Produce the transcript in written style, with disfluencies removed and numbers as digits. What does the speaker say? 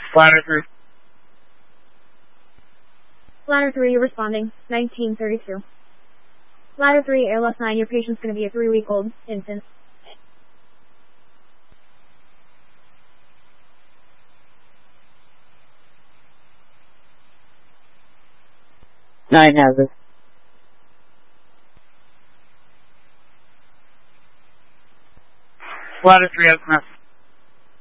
Ladder 3. Ladder 3, you're responding. 1932. Ladder 3, ALS 9, your patient's going to be a 3-week-old infant. 9 has it. Ladder 3 has enough.